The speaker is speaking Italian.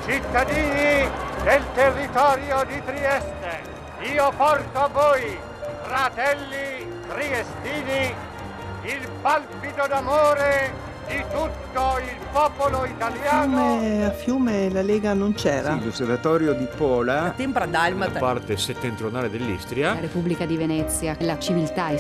Cittadini del territorio di Trieste, io porto a voi, fratelli triestini, il palpito d'amore di tutto il popolo italiano. A Fiume la Lega non c'era. Sì, l'osservatorio di Pola, La tempra dalmata. La parte settentrionale dell'Istria. La Repubblica di Venezia, la civiltà